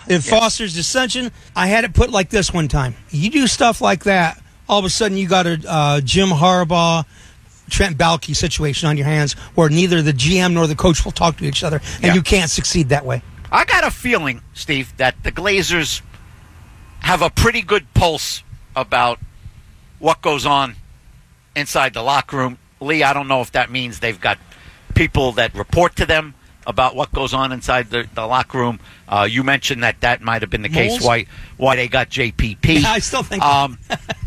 It fosters dissension. I had it put like this one time. You do stuff like that, all of a sudden you got a Jim Harbaugh, Trent Baalke situation on your hands where neither the GM nor the coach will talk to each other, and you can't succeed that way. I got a feeling, Steve, that the Glazers have a pretty good pulse about what goes on inside the locker room. Lee, I don't know if that means they've got people that report to them about what goes on inside the locker room. You mentioned that might have been the case why they got JPP. Yeah, I still think and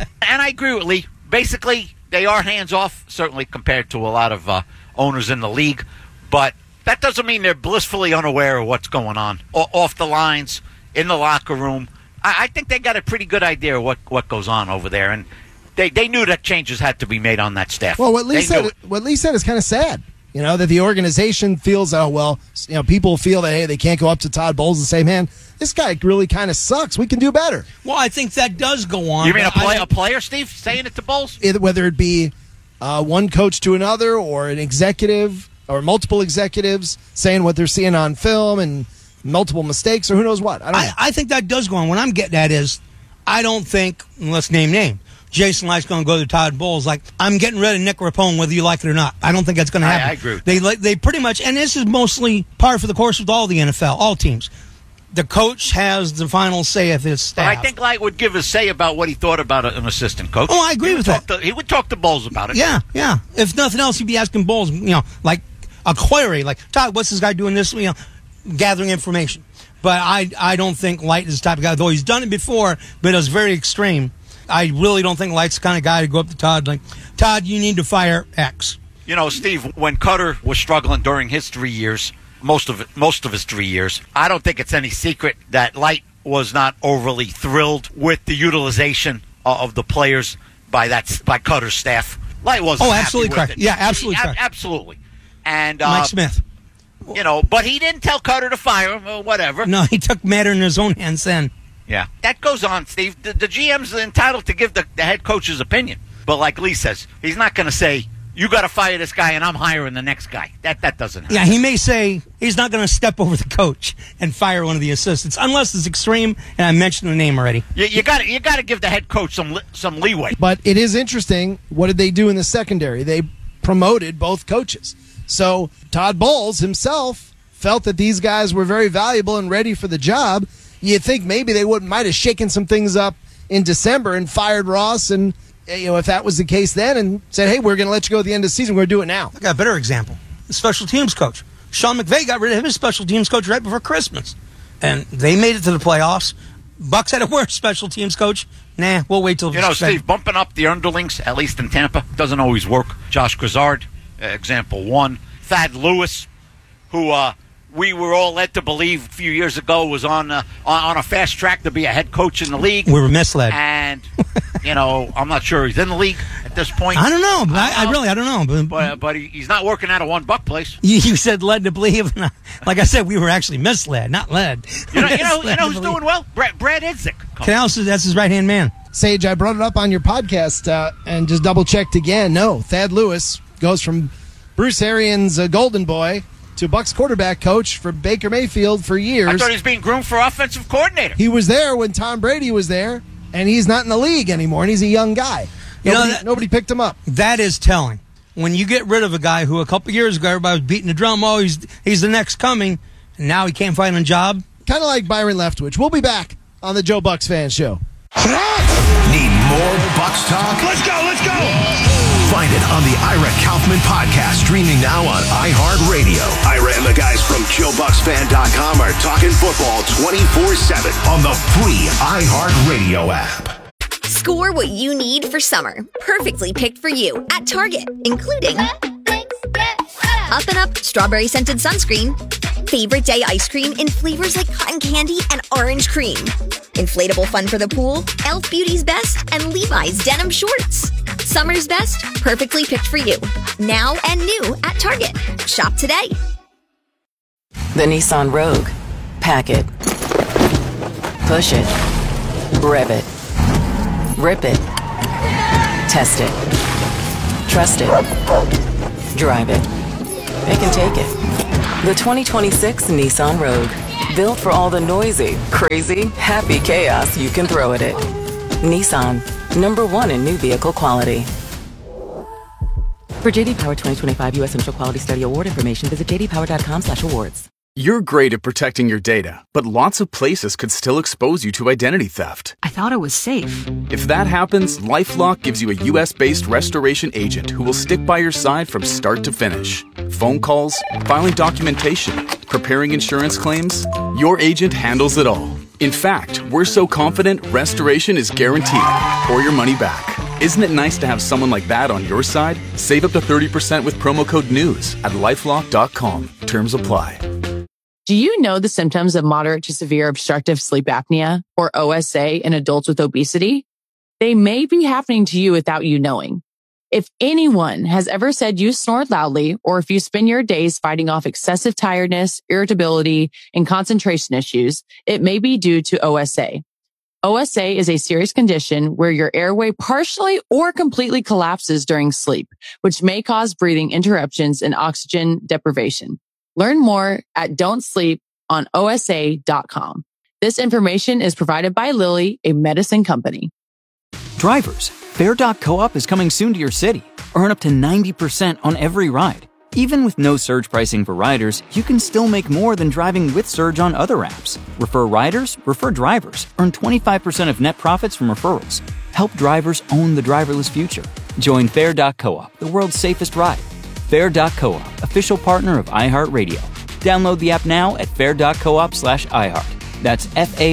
I agree with Lee. Basically, they are hands-off, certainly compared to a lot of owners in the league. But that doesn't mean they're blissfully unaware of what's going on off the lines, in the locker room. I think they got a pretty good idea of what goes on over there. And they knew that changes had to be made on that staff. Well, what Lee said is kind of sad. You know, that the organization feels, people feel that, hey, they can't go up to Todd Bowles and say, man, this guy really kind of sucks. We can do better. Well, I think that does go on. You mean a player, Steve, saying it to Bowles? Whether it be one coach to another or an executive or multiple executives saying what they're seeing on film and multiple mistakes or who knows what. I don't know. I think that does go on. What I'm getting at is I don't think, let's name, Jason Licht's going to go to Todd Bowles like, I'm getting rid of Nick Rapone whether you like it or not. I don't think that's going to happen. I agree with they pretty much, and this is mostly par for the course with all the NFL, all teams. The coach has the final say of his staff. I think Licht would give a say about what he thought about an assistant coach. Oh, I agree with that. He would talk to Bowles about it. Yeah. If nothing else, he'd be asking Bowles, like a query, like, Todd, what's this guy doing this, gathering information. But I don't think Licht is the type of guy, though he's done it before, but it was very extreme. I really don't think Light's the kind of guy to go up to Todd like, Todd, you need to fire X. Steve, when Cutter was struggling during his 3 years, most of his 3 years, I don't think it's any secret that Licht was not overly thrilled with the utilization of the players by Cutter's staff. Licht wasn't absolutely happy with correct. it. Yeah, absolutely correct. Absolutely. And Mike Smith. But he didn't tell Cutter to fire him or whatever. No, he took matter in his own hands then. Yeah, that goes on, Steve. The GM's entitled to give the head coach's opinion. But like Lee says, he's not going to say, you got to fire this guy and I'm hiring the next guy. That doesn't happen. Yeah, he may say he's not going to step over the coach and fire one of the assistants, unless it's extreme, and I mentioned the name already. You got to give the head coach some leeway. But it is interesting, what did they do in the secondary? They promoted both coaches. So Todd Bowles himself felt that these guys were very valuable and ready for the job. You'd think maybe they might have shaken some things up in December and fired Ross, and if that was the case then, and said, hey, we're going to let you go at the end of the season. We're going to do it now. I got a better example. The special teams coach. Sean McVay got rid of his special teams coach right before Christmas, and they made it to the playoffs. Bucks had a worse special teams coach. Nah, we'll wait till... Steve, bumping up the underlings, at least in Tampa, doesn't always work. Josh Grizzard, example one. Thad Lewis, who... we were all led to believe a few years ago was on a fast track to be a head coach in the league. We were misled. And, I'm not sure he's in the league at this point. I don't know. I don't know. But he's not working out of $1 place. You said led to believe. Like I said, we were actually misled, not led. You know who's doing well? Brad Idzik. That's his right-hand man. Sage, I brought it up on your podcast and just double-checked again. No, Thad Lewis goes from Bruce Arians' golden boy to Bucks quarterback coach for Baker Mayfield for years. I thought he was being groomed for offensive coordinator. He was there when Tom Brady was there, and he's not in the league anymore, and he's a young guy. Nobody picked him up. That is telling. When you get rid of a guy who a couple years ago everybody was beating the drum, he's the next coming, and now he can't find a job. Kind of like Byron Leftwich. We'll be back on the Joe Bucks Fan Show. Need more Bucks talk? Let's go! Find it on the Ira Kaufman podcast, streaming now on iHeartRadio. Ira and the guys from JoeBucksFan.com are talking football 24/7 on the free iHeartRadio app. Score what you need for summer. Perfectly picked for you at Target, including Up and Up strawberry scented sunscreen, favorite day ice cream in flavors like cotton candy and orange cream, inflatable fun for the pool, Elf Beauty's Best, and Levi's denim shorts. Summer's best, perfectly picked for you. Now and new at Target. Shop today. The Nissan Rogue. Pack it. Push it. Rev it. Rip it. Test it. Trust it. Drive it. It can take it. The 2026 Nissan Rogue. Built for all the noisy, crazy, happy chaos you can throw at it. Nissan, #1 in new vehicle quality. For JD Power 2025 U.S. Central Quality Study Award information, visit jdpower.com/awards. You're great at protecting your data, but lots of places could still expose you to identity theft. I thought it was safe. If that happens, LifeLock gives you a U.S.-based restoration agent who will stick by your side from start to finish. Phone calls, filing documentation, preparing insurance claims, your agent handles it all. In fact, we're so confident restoration is guaranteed or your money back. Isn't it nice to have someone like that on your side? Save up to 30% with promo code NEWS at LifeLock.com. Terms apply. Do you know the symptoms of moderate to severe obstructive sleep apnea, or OSA, in adults with obesity? They may be happening to you without you knowing. If anyone has ever said you snore loudly, or if you spend your days fighting off excessive tiredness, irritability, and concentration issues, it may be due to OSA. OSA is a serious condition where your airway partially or completely collapses during sleep, which may cause breathing interruptions and oxygen deprivation. Learn more at don'tsleeponosa.com. This information is provided by Lilly, a medicine company. Drivers, Fair.coop is coming soon to your city. Earn up to 90% on every ride. Even with no surge pricing for riders, you can still make more than driving with Surge on other apps. Refer riders, refer drivers. Earn 25% of net profits from referrals. Help drivers own the driverless future. Join Fair.coop, the world's safest ride. Fair.coop, official partner of iHeartRadio. Download the app now at fair.coop/iHeart. That's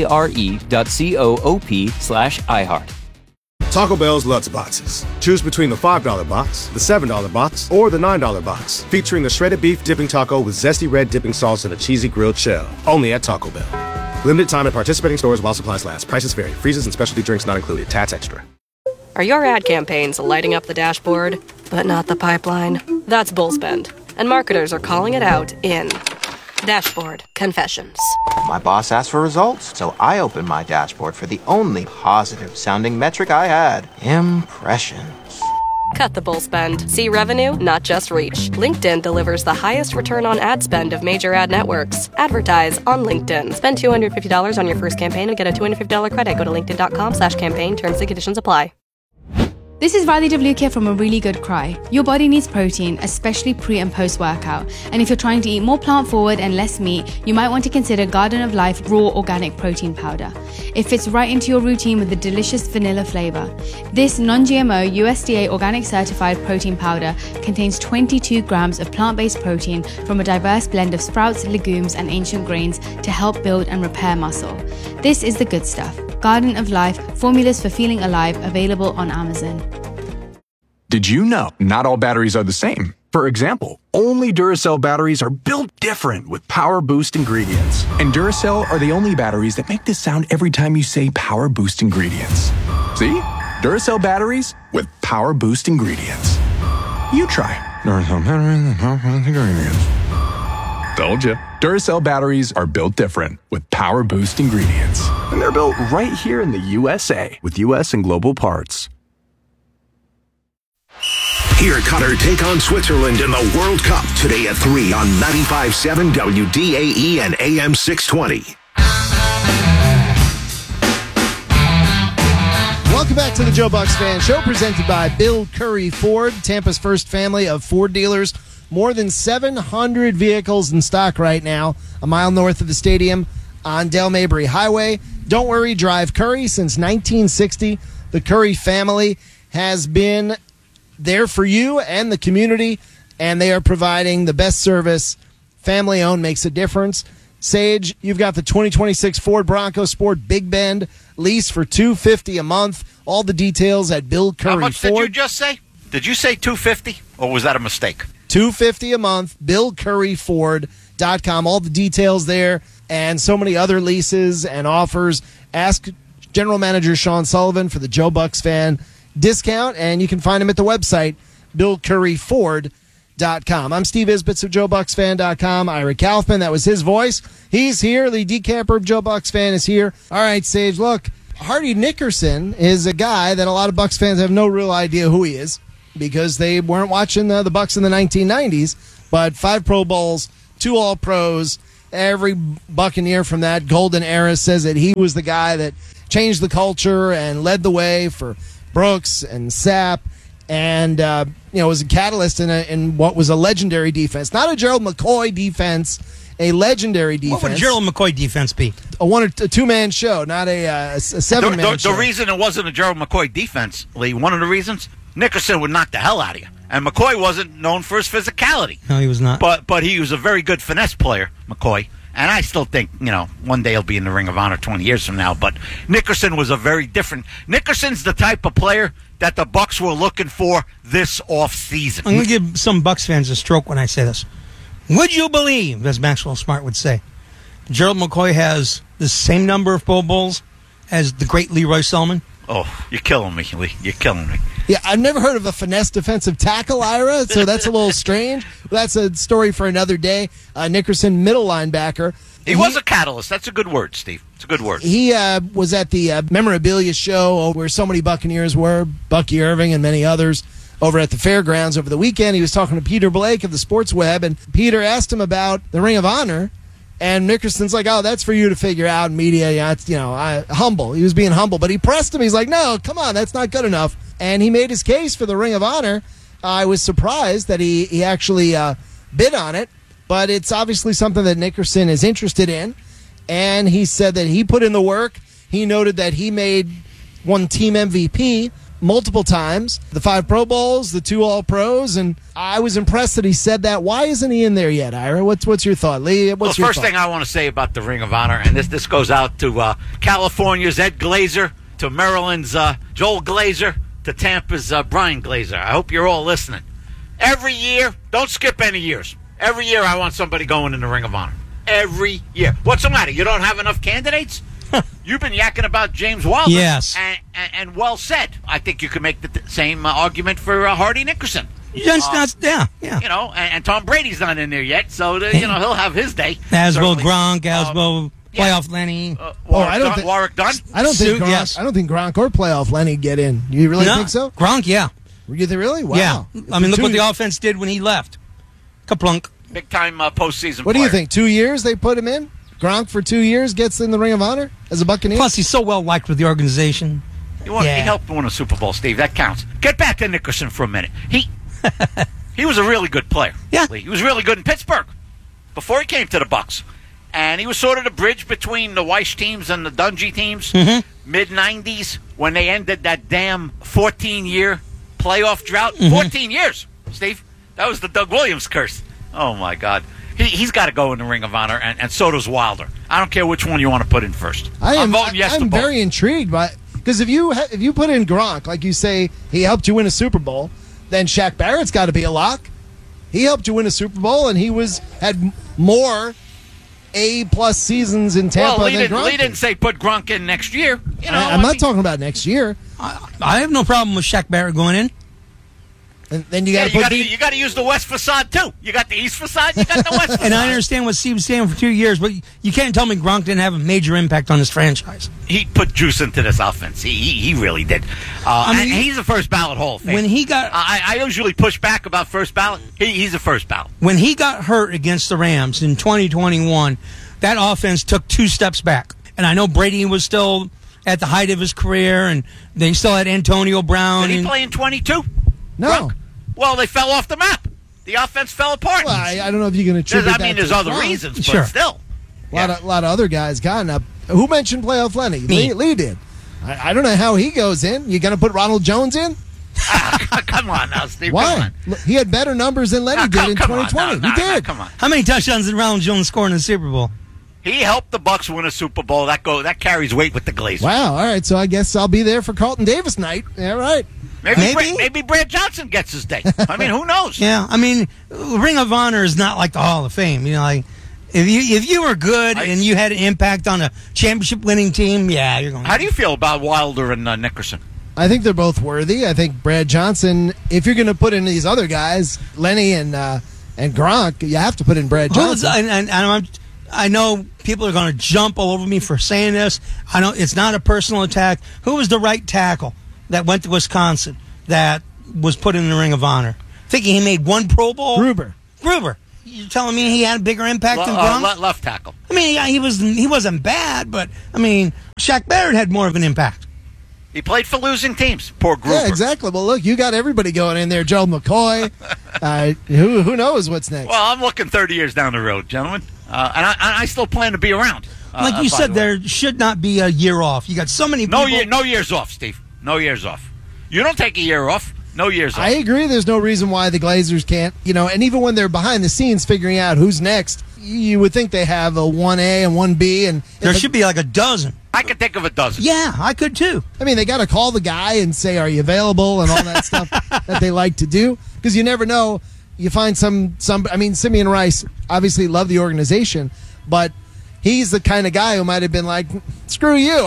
FARE.coop/iHeart. Taco Bell's Lutz Boxes. Choose between the $5 box, the $7 box, or the $9 box, featuring the shredded beef dipping taco with zesty red dipping sauce and a cheesy grilled shell. Only at Taco Bell. Limited time at participating stores while supplies last. Prices vary. Freezes and specialty drinks not included. Tats extra. Are your ad campaigns lighting up the dashboard, but not the pipeline? That's Bullspend, and marketers are calling it out in Dashboard Confessions. My boss asked for results, so I opened my dashboard for the only positive-sounding metric I had: impressions. Cut the bull spend. See revenue, not just reach. LinkedIn delivers the highest return on ad spend of major ad networks. Advertise on LinkedIn. Spend $250 on your first campaign and get a $250 credit. Go to linkedin.com/campaign. Terms and conditions apply. This is Riley Devlukia from A Really Good Cry. Your body needs protein, especially pre and post workout. And if you're trying to eat more plant forward and less meat, you might want to consider Garden of Life Raw Organic Protein Powder. It fits right into your routine with a delicious vanilla flavor. This non-GMO USDA organic certified protein powder contains 22 grams of plant-based protein from a diverse blend of sprouts, legumes, and ancient grains to help build and repair muscle. This is the good stuff. Garden of Life, formulas for feeling alive, available on Amazon. Did you know not all batteries are the same? For example, only Duracell batteries are built different with Power Boost ingredients. And Duracell are the only batteries that make this sound every time you say Power Boost ingredients. See? Duracell batteries with Power Boost ingredients. You try Duracell batteries with Power Boost ingredients. Told you. Duracell batteries are built different with Power Boost ingredients. And they're built right here in the USA with US and global parts. Hear Qatar take on Switzerland in the World Cup today at 3 on 95.7 WDAE and AM 620. Welcome back to the Joe Bucks Fan Show, presented by Bill Curry Ford, Tampa's first family of Ford dealers. More than 700 vehicles in stock right now, a mile north of the stadium on Dale Mabry Highway. Don't worry, drive Curry. Since 1960, the Curry family has been there for you and the community, and they are providing the best service. Family-owned makes a difference. Sage, you've got the 2026 Ford Bronco Sport Big Bend lease for $250 a month. All the details at Bill Curry Ford. How much did you just say? Did you say $250, or was that a mistake? $250 a month, BillCurryFord.com. All the details there, and so many other leases and offers. Ask General Manager Sean Sullivan for the Joe Bucks Fan discount, and you can find him at the website, BillCurryFord.com. I'm Steve Isbitz of JoeBucksFan.com. Ira Kaufman, that was his voice. He's here. Lee Decamper of Joe Bucks Fan is here. All right, Sage, look, Hardy Nickerson is a guy that a lot of Bucks fans have no real idea who he is, because they weren't watching the Bucks in the 1990s, but 5 Pro Bowls, 2 All-Pros, every Buccaneer from that golden era says that he was the guy that changed the culture and led the way for Brooks and Sapp, and was a catalyst in what was a legendary defense. Not a Gerald McCoy defense, a legendary defense. What would a Gerald McCoy defense be? A two-man show, not a seven-man show. The reason it wasn't a Gerald McCoy defense, Lee, one of the reasons, Nickerson would knock the hell out of you. And McCoy wasn't known for his physicality. No, he was not. But he was a very good finesse player, McCoy. And I still think, one day he'll be in the Ring of Honor 20 years from now. But Nickerson was a very different. Nickerson's the type of player that the Bucs were looking for this offseason. I'm going to give some Bucs fans a stroke when I say this. Would you believe, as Maxwell Smart would say, Gerald McCoy has the same number of Pro Bowls as the great Leroy Selman? Oh, you're killing me, Lee. You're killing me. Yeah, I've never heard of a finesse defensive tackle, Ira, so that's a little strange. That's a story for another day. Nickerson, middle linebacker. He was a catalyst. That's a good word, Steve. It's a good word. He was at the memorabilia show where so many Buccaneers were, Bucky Irving and many others, over at the fairgrounds over the weekend. He was talking to Peter Blake of the Sports Web, and Peter asked him about the Ring of Honor. And Nickerson's like, oh, that's for you to figure out. Media, it's, humble. He was being humble. But he pressed him. He's like, no, come on, that's not good enough. And he made his case for the Ring of Honor. I was surprised that he actually bid on it. But it's obviously something that Nickerson is interested in. And he said that he put in the work. He noted that he won team MVP multiple times, the 5 Pro Bowls, the 2 All-Pros, and I was impressed that he said that. Why isn't he in there yet, Ira? What's your thought? Lee, what's your first thought? thing I want to say about the Ring of Honor, and this goes out to California's Ed Glazer, to Maryland's Joel Glazer, to Tampa's Brian Glazer. I hope you're all listening. Every year, don't skip any years. Every year I want somebody going in the Ring of Honor. Every year. What's the matter? You don't have enough candidates? You've been yakking about James Wilder. Yes. And well said. I think you could make the same argument for Hardy Nickerson. Yeah. And Tom Brady's not in there yet, so he'll have his day. Asbo Gronk, Playoff Lenny. Warwick Dunn. I don't think Gronk or Playoff Lenny get in. You really think so? Gronk, yeah. Really? Wow. Yeah. I mean, look what the offense did when he left. Kaplunk. Big time postseason. What do you think? 2 years they put him in? Gronk for 2 years gets in the Ring of Honor as a Buccaneer? Plus, he's so well liked with the organization. He helped win a Super Bowl, Steve. That counts. Get back to Nickerson for a minute. He was a really good player. Yeah. He was really good in Pittsburgh before he came to the Bucs. And he was sort of the bridge between the Weiss teams and the Dungy teams. Mm-hmm. Mid-90s, when they ended that damn 14-year playoff drought. Mm-hmm. 14 years, Steve. That was the Doug Williams curse. Oh, my God. He's got to go in the Ring of Honor, and so does Wilder. I don't care which one you want to put in first. I'm voting yes to both. I'm very intrigued by because if you put in Gronk, like you say, he helped you win a Super Bowl, then Shaq Barrett's got to be a lock. He helped you win a Super Bowl, and he had more A-plus seasons in Tampa than Gronk. Lee didn't say put Gronk in next year. I'm not talking about next year. I have no problem with Shaq Barrett going in. And then you got to use the west facade too. You got the east facade, you got the west facade. And I understand what Steve was saying for 2 years, but you can't tell me Gronk didn't have a major impact on this franchise. He put juice into this offense. He really did. And he's a first ballot Hall of Fame. When he got, I usually push back about first ballot. He's a first ballot. When he got hurt against the Rams in 2021, that offense took 2 steps back. And I know Brady was still at the height of his career, and they still had Antonio Brown. Did he play in 22? No. Gronk? Well, they fell off the map. The offense fell apart. Well, I don't know if you can attribute that to there's other Gronk. reasons, but sure. still. A lot of other guys gotten up. Who mentioned Playoff Lenny? Lee did. I don't know how he goes in. You going to put Ronald Jones in? Come on now, Steve. Why? Come on. He had better numbers than Lenny did in 2020. He did. Come on. How many touchdowns did Ronald Jones score in the Super Bowl? He helped the Bucs win a Super Bowl. That carries weight with the Glazers. Wow. All right. So I guess I'll be there for Carlton Davis night. Yeah, right. Maybe Brad Johnson gets his day. I mean, who knows? Yeah. I mean, Ring of Honor is not like the Hall of Fame. Like if you were good and you had an impact on a championship-winning team, yeah, you're going. How do you feel about Wilder and Nickerson? I think they're both worthy. I think Brad Johnson. If you're going to put in these other guys, Lenny and Gronk, you have to put in Brad Johnson. I know people are going to jump all over me for saying this. I know it's not a personal attack. Who was the right tackle that went to Wisconsin that was put in the Ring of Honor? Thinking he made 1 Pro Bowl? Gruber. You're telling me he had a bigger impact than Gronk? Left tackle. I mean, he wasn't bad, but I mean, Shaq Barrett had more of an impact. He played for losing teams. Poor Gruber. Yeah, exactly. Well, look, you got everybody going in there. Joe McCoy. Who knows what's next? Well, I'm looking 30 years down the road, gentlemen. And I still plan to be around. Like you said, there should not be a year off. You got so many people. No years off, Steve. No years off. You don't take a year off. No years off. I agree. There's no reason why the Glazers can't, and even when they're behind the scenes figuring out who's next, you would think they have a 1A and 1B. And there should be like a dozen. I could think of a dozen. Yeah, I could too. I mean, they got to call the guy and say, are you available, and all that stuff that they like to do. Because you never know. You find some. I mean, Simeon Rice obviously loved the organization, but he's the kind of guy who might have been like, screw you.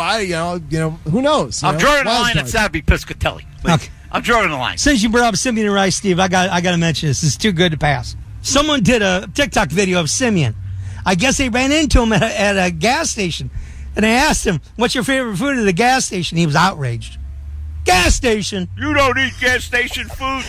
Who knows? I'm drawing a line at Sabby Piscatelli. Okay. I'm drawing a line. Since you brought up Simeon Rice, Steve, I got to mention this. This is too good to pass. Someone did a TikTok video of Simeon. I guess they ran into him at a gas station, and they asked him, what's your favorite food at the gas station? He was outraged. Gas station? You don't eat gas station food?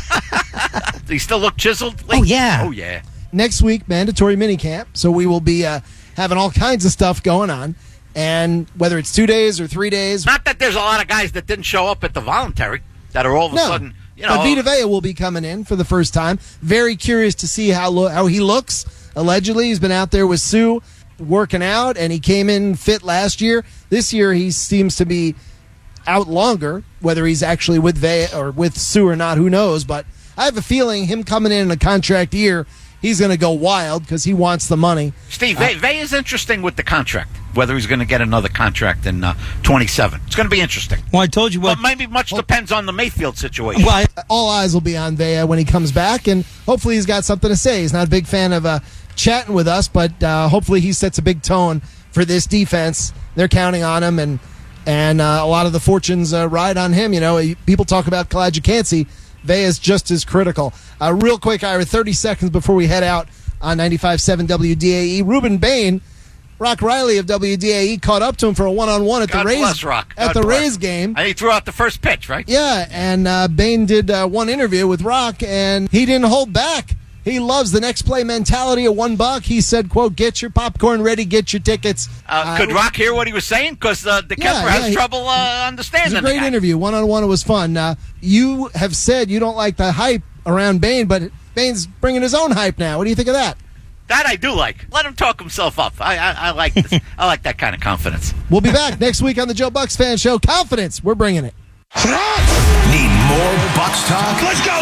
Does he still look chiseled? Oh, yeah. Oh, yeah. Next week, mandatory minicamp, so we will be having all kinds of stuff going on, and whether it's 2 days or 3 days. Not that there's a lot of guys that didn't show up at the voluntary that are all of a sudden, But Vita Vea will be coming in for the first time. Very curious to see how he looks. Allegedly, he's been out there with Sue working out, and he came in fit last year. This year, he seems to be out longer. Whether he's actually with Vea or with Sue or not, who knows? But I have a feeling him coming in a contract year, he's going to go wild because he wants the money. Steve, Vea is interesting with the contract. Whether he's going to get another contract in 27. It's going to be interesting. Well, I told you what. But maybe much depends on the Mayfield situation. Well, all eyes will be on Vea when he comes back, and hopefully he's got something to say. He's not a big fan of chatting with us, but hopefully he sets a big tone for this defense. They're counting on him, and a lot of the fortunes ride on him. People talk about Kaladji-Kancey. Vea is just as critical. Real quick, Ira, 30 seconds before we head out on 95.7 WDAE. Ruben Bain, Rock Riley of WDAE, caught up to him for a one-on-one at the Rays game. And he threw out the first pitch, right? Yeah, and Bain did one interview with Rock, and he didn't hold back. He loves the next play mentality of $1. He said, quote, get your popcorn ready, get your tickets. Could Rock hear what he was saying? Because the Kemper has trouble understanding. It was a great interview. One-on-one, it was fun. You have said you don't like the hype around Bain, but Bain's bringing his own hype now. What do you think of that? That I do like. Let him talk himself up. I like this. I like that kind of confidence. We'll be back next week on the Joe Bucks Fan Show. Confidence, we're bringing it. Need more Bucks talk? Let's go.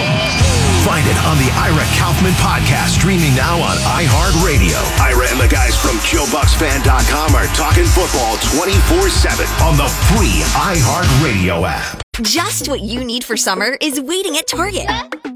Find it on the Ira Kaufman podcast, streaming now on iHeartRadio. Ira and the guys from JoeBucksFan.com are talking football 24/7 on the free iHeartRadio app. Just what you need for summer is waiting at Target.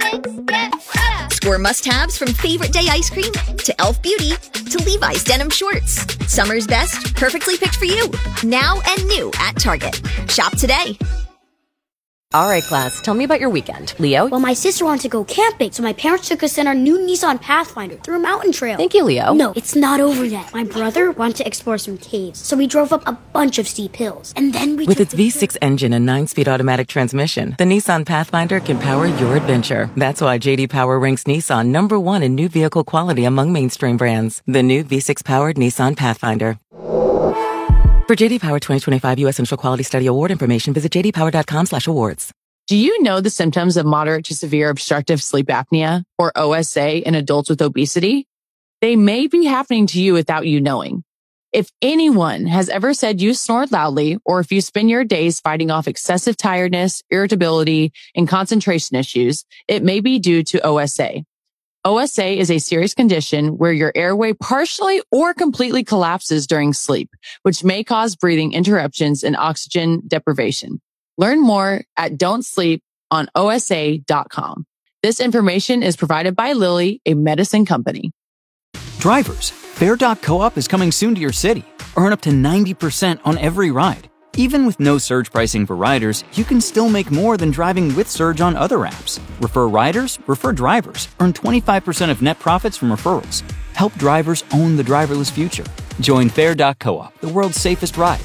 Score must-haves from Favorite Day ice cream to Elf Beauty to Levi's denim shorts. Summer's best, perfectly picked for you. Now and new at Target. Shop today. All right, class, tell me about your weekend. Leo? Well, my sister wanted to go camping, so my parents took us in our new Nissan Pathfinder through a mountain trail. Thank you, Leo. No, it's not over yet. My brother wanted to explore some caves, so we drove up a bunch of steep hills. And then we With its V6 engine and 9-speed automatic transmission, the Nissan Pathfinder can power your adventure. That's why J.D. Power ranks Nissan #1 in new vehicle quality among mainstream brands. The new V6-powered Nissan Pathfinder. For J.D. Power 2025 U.S. Central Quality Study Award information, visit jdpower.com/awards. Do you know the symptoms of moderate to severe obstructive sleep apnea, or OSA, in adults with obesity? They may be happening to you without you knowing. If anyone has ever said you snored loudly, or if you spend your days fighting off excessive tiredness, irritability, and concentration issues, it may be due to OSA. OSA is a serious condition where your airway partially or completely collapses during sleep, which may cause breathing interruptions and oxygen deprivation. Learn more at don'tsleeponosa.com. This information is provided by Lilly, a medicine company. Drivers, Fair.coop is coming soon to your city. Earn up to 90% on every ride. Even with no surge pricing for riders, you can still make more than driving with Surge on other apps. Refer riders, refer drivers. Earn 25% of net profits from referrals. Help drivers own the driverless future. Join Fair.coop, the world's safest ride.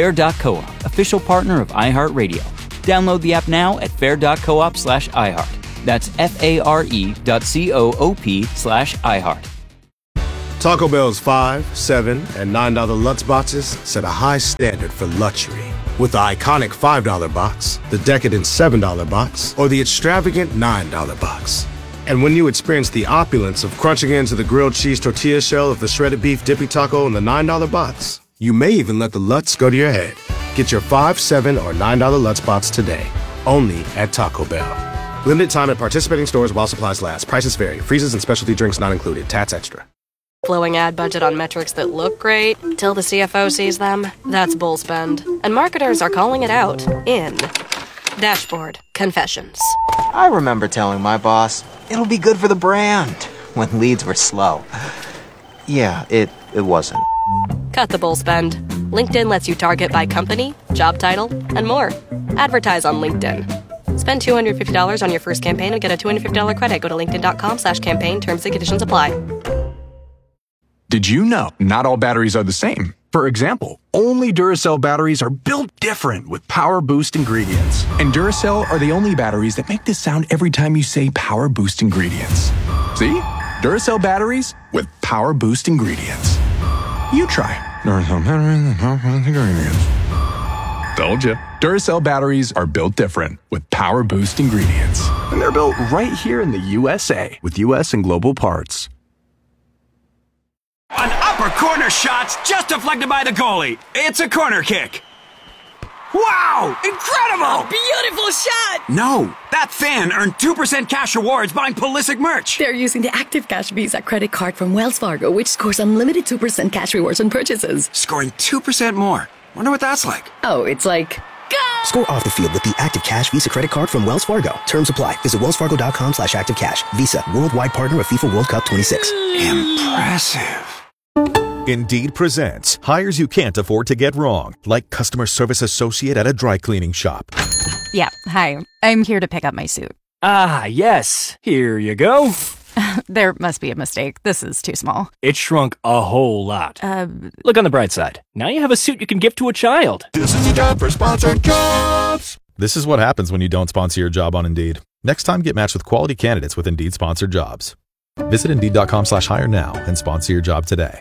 Fair.coop, official partner of iHeartRadio. Download the app now at fair.coop/iHeart. That's FARE.coop/iHeart. Taco Bell's $5, $7, and $9 Lutz boxes set a high standard for luxury. With the iconic $5 box, the decadent $7 box, or the extravagant $9 box. And when you experience the opulence of crunching into the grilled cheese tortilla shell of the shredded beef dippy taco in the $9 box, you may even let the Lutz go to your head. Get your $5, $7, or $9 Lutz box today, only at Taco Bell. Limited time at participating stores while supplies last. Prices vary. Freezes and specialty drinks not included. Tats extra. Flowing ad budget on metrics that look great till the CFO sees them. That's bull spend. And marketers are calling it out in Dashboard Confessions. I remember telling my boss, it'll be good for the brand, when leads were slow. Yeah, it wasn't. Cut the bull spend. LinkedIn lets you target by company, job title, and more. Advertise on LinkedIn. Spend $250 on your first campaign and get a $250 credit. Go to linkedin.com/campaign. Terms and conditions apply. Did you know not all batteries are the same? For example, only Duracell batteries are built different with Power Boost ingredients. And Duracell are the only batteries that make this sound every time you say Power Boost ingredients. See? Duracell batteries with Power Boost ingredients. You try Duracell batteries with Power Boost ingredients. Told you. Duracell batteries are built different with Power Boost ingredients. And they're built right here in the USA with US and global parts. An upper corner shot's just deflected by the goalie. It's a corner kick. Wow! Incredible! A beautiful shot! No, that fan earned 2% cash rewards buying Pulisic merch. They're using the Active Cash Visa credit card from Wells Fargo, which scores unlimited 2% cash rewards on purchases. Scoring 2% more. Wonder what that's like. Oh, it's like... Score off the field with the Active Cash Visa credit card from Wells Fargo. Terms apply. Visit wellsfargo.com/activecash. Visa, worldwide partner of FIFA World Cup 26. Impressive. Indeed presents hires you can't afford to get wrong, like customer service associate at a dry cleaning shop. Yeah, hi. I'm here to pick up my suit. Ah, yes. Here you go. There must be a mistake. This is too small. It shrunk a whole lot. Look on the bright side. Now you have a suit you can gift to a child. This is a job for sponsored jobs. This is what happens when you don't sponsor your job on Indeed. Next time, get matched with quality candidates with Indeed sponsored jobs. Visit Indeed.com/hire now and sponsor your job today.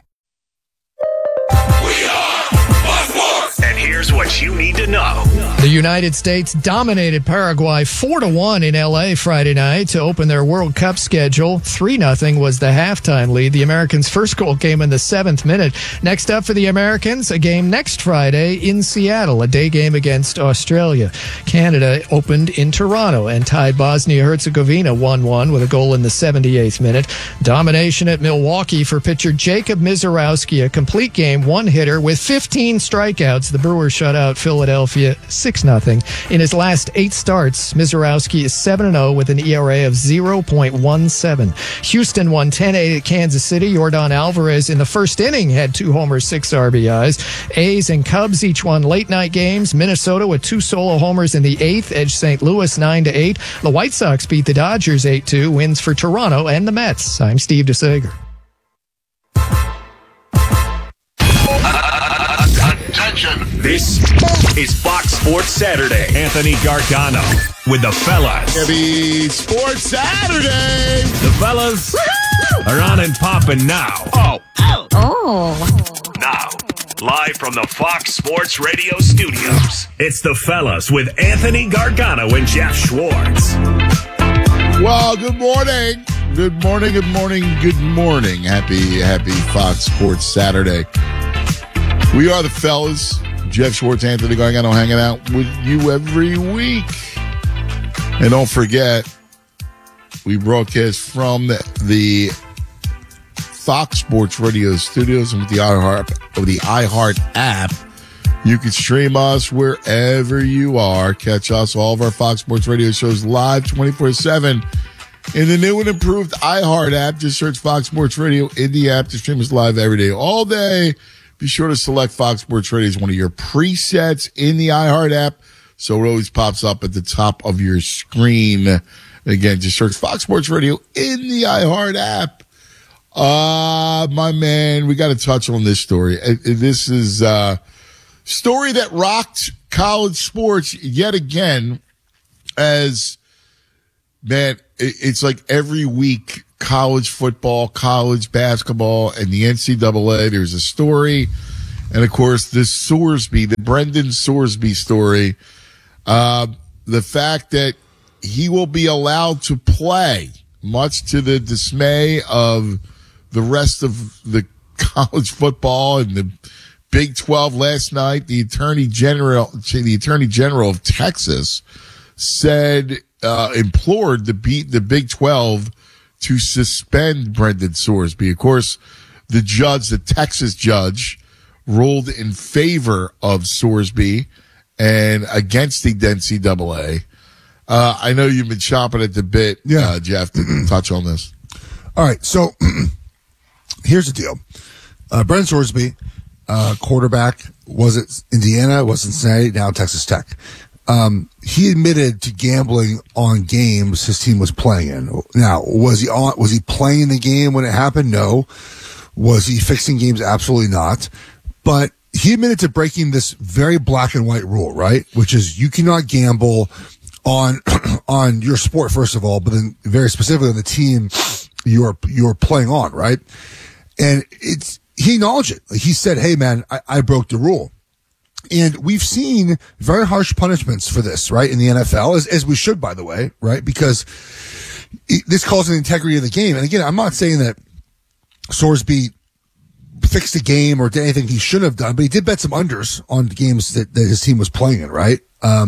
And here's what you need to know. The United States dominated Paraguay 4-1 in L.A. Friday night to open their World Cup schedule. 3-0 was the halftime lead. The Americans' first goal came in the 7th minute. Next up for the Americans, a game next Friday in Seattle, a day game against Australia. Canada opened in Toronto and tied Bosnia-Herzegovina 1-1 with a goal in the 78th minute. Domination at Milwaukee for pitcher Jacob Misiorowski, a complete game one-hitter with 15 strikeouts. The Brewers shut out Philadelphia 6-0. In his last 8 starts, Misiorowski is 7-0 with an ERA of 0.17. Houston won 10-8 at Kansas City. Yordan Alvarez in the first inning had 2 homers, 6 RBIs. A's and Cubs each won late-night games. Minnesota with 2 solo homers in the 8th edged St. Louis 9-8. The White Sox beat the Dodgers 8-2. Wins for Toronto and the Mets. I'm Steve DeSager. Attention. This is Fox Sports Saturday. Anthony Gargano with the fellas. Heavy Sports Saturday. The fellas are on and popping now. Now, live from the Fox Sports Radio studios, it's the fellas with Anthony Gargano and Jeff Schwartz. Well, good morning. Good morning, good morning, good morning. Happy Fox Sports Saturday. We are the fellas. Jeff Schwartz, Anthony Gargano, hanging out with you every week. And don't forget, we broadcast from the Fox Sports Radio studios and with the iHeart app. You can stream us wherever you are. Catch us, all of our Fox Sports Radio shows live 24/7 in the new and improved iHeart app. Just search Fox Sports Radio in the app to stream us live every day, all day. Be sure to select Fox Sports Radio as one of your presets in the iHeart app, so it always pops up at the top of your screen. Again, just search Fox Sports Radio in the iHeart app. My man, we got to touch on this story. This is a story that rocked college sports yet again, as, man, it's like every week, college football, college basketball, and the NCAA, there's a story. And of course, this the Brendan Sorsby story, the fact that he will be allowed to play, much to the dismay of the rest of the college football and the Big 12 last night. The Attorney General of Texas implored the Big 12 to suspend Brendan Sorsby. Of course, the Texas judge, ruled in favor of Sorsby and against the NCAA. I know you've been chomping at the bit, Jeff, to touch on this. All right, so here's the deal. Brendan Sorsby, quarterback, was it Indiana, was Cincinnati, now Texas Tech. He admitted to gambling on games his team was playing in. Now, was he playing the game when it happened? No. Was he fixing games? Absolutely not. But he admitted to breaking this very black and white rule, right? Which is you cannot gamble on your sport, first of all, but then very specifically on the team you're playing on, right? And he acknowledged it. He said, hey man, I broke the rule. And we've seen very harsh punishments for this, right? In the NFL, as we should, by the way, right? Because this calls the integrity of the game. And again, I'm not saying that Sorsby fixed the game or did anything he shouldn't have done, but he did bet some unders on games that his team was playing in, right?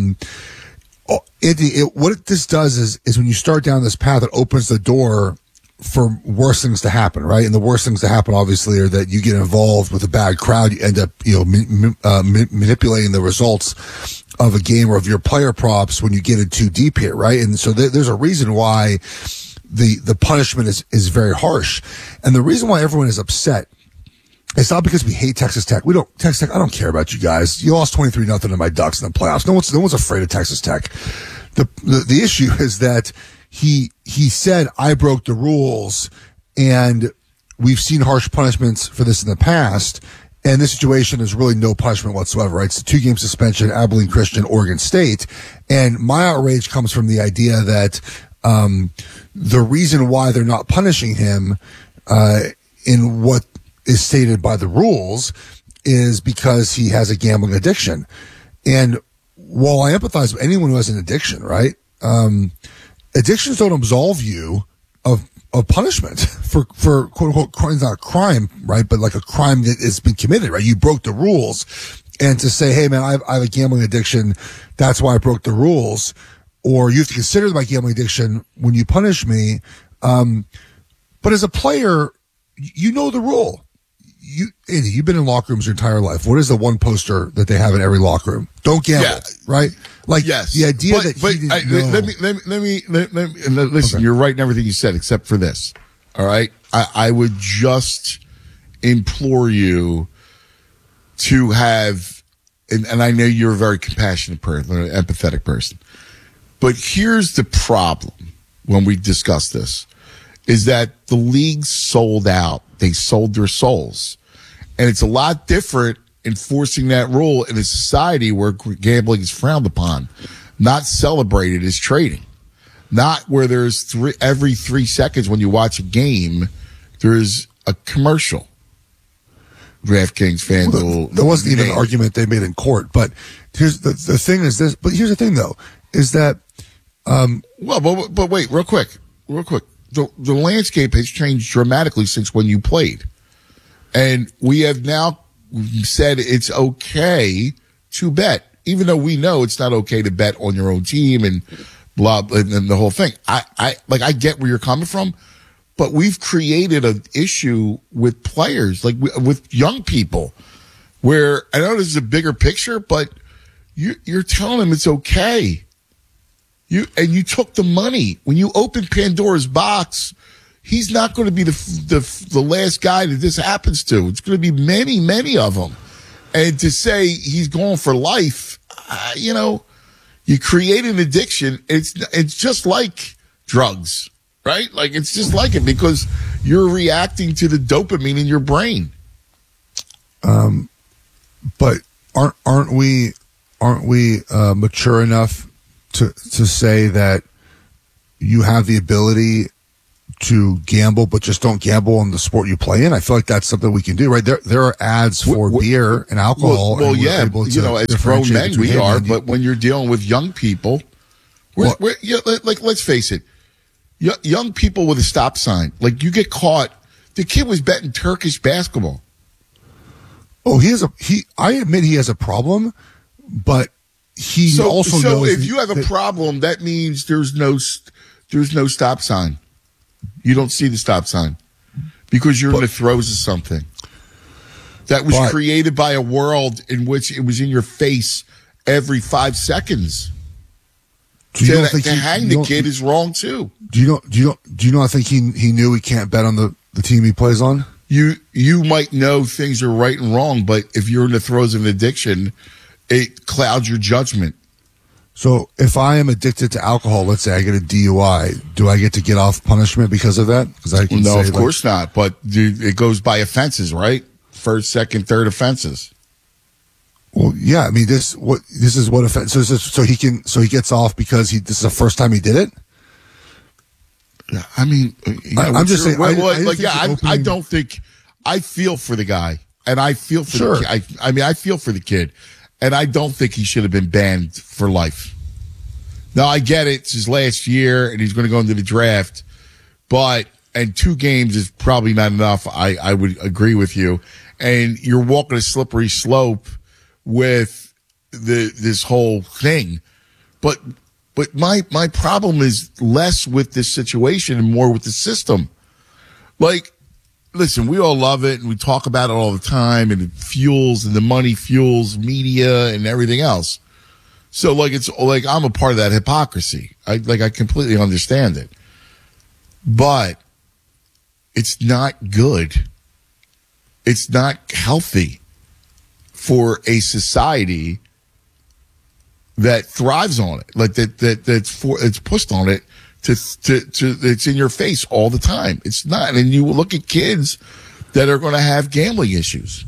Anthony, what this does is when you start down this path, it opens the door for worse things to happen, right? And the worst things to happen, obviously, are that you get involved with a bad crowd. You end up, manipulating the results of a game or of your player props when you get in too deep here, right? And so there's a reason why the punishment is very harsh. And the reason why everyone is upset, it's not because we hate Texas Tech. Texas Tech, I don't care about you guys. You lost 23-0 to my Ducks in the playoffs. No one's afraid of Texas Tech. The issue is that he said, I broke the rules, and we've seen harsh punishments for this in the past, and this situation is really no punishment whatsoever, right? It's a 2-game suspension, Abilene Christian, Oregon State, and my outrage comes from the idea that the reason why they're not punishing him in what is stated by the rules is because he has a gambling addiction. And while I empathize with anyone who has an addiction, right? Addictions don't absolve you of punishment for quote unquote crime, not a crime, right? But like a crime that has been committed, right? You broke the rules, and to say, hey man, I have a gambling addiction, that's why I broke the rules, or you have to consider my gambling addiction when you punish me. But as a player, you know the rule. Andy, you've been in locker rooms your entire life. What is the one poster that they have in every locker room? Don't gamble, right? Like the idea that he didn't know. Listen, okay. You're right in everything you said, except for this. All right. I would just implore you to have, and I know you're a very compassionate person, an empathetic person, but here's the problem when we discuss this, is that the league sold out. They sold their souls. And it's a lot different enforcing that rule in a society where gambling is frowned upon, not celebrated as trading, not where there's every 3 seconds when you watch a game, there's a commercial. DraftKings, FanDuel. There wasn't even an argument they made in court, but here's the thing is this, but here's the thing though, is that, but wait, real quick. The landscape has changed dramatically since when you played. And we have now said it's okay to bet, even though we know it's not okay to bet on your own team and blah, and the whole thing. I get where you're coming from, but we've created an issue with players, like with young people, where I know this is a bigger picture, but you're telling them it's okay. You took the money. When you open Pandora's box, he's not going to be the last guy that this happens to. It's going to be many, many of them. And to say he's going for life, you create an addiction. It's just like drugs, right? Like it's just like it because you're reacting to the dopamine in your brain. But aren't we mature enough to say that you have the ability to gamble, but just don't gamble in the sport you play in. I feel like that's something we can do, right? There are ads for beer and alcohol. Well, and yeah, as grown men we are, but when you're dealing with young people, let's face it, young people with a stop sign, like you get caught. The kid was betting Turkish basketball. Oh, I admit he has a problem, but he also knows. So if you have a problem, that means there's no stop sign. You don't see the stop sign because you're in the throes of something that was created by a world in which it was in your face every 5 seconds. To hang the kid is wrong too. Do you know? I think he knew he can't bet on the team he plays on. You might know things are right and wrong, but if you're in the throes of an addiction, it clouds your judgment. So if I am addicted to alcohol, let's say I get a DUI, do I get to get off punishment because of that? Because I can of course not. But it goes by offenses, right? First, second, third offenses. Well, yeah. I mean, this is what offense. So he gets off because this is the first time he did it. I mean, I'm just saying. I don't think. I feel for the guy, and I feel for the kid. I feel for the kid, and I don't think he should have been banned for life. Now I get it; it's his last year, and he's going to go into the draft. And 2 games is probably not enough. I would agree with you, and you're walking a slippery slope with this whole thing, but. But my problem is less with this situation and more with the system. Like, listen, we all love it and we talk about it all the time, and it fuels, and the money fuels media and everything else. So it's like I'm a part of that hypocrisy. I completely understand it. But it's not good. It's not healthy for a society that thrives on it, like it's pushed on it to it's in your face all the time. It's not, and you look at kids that are going to have gambling issues.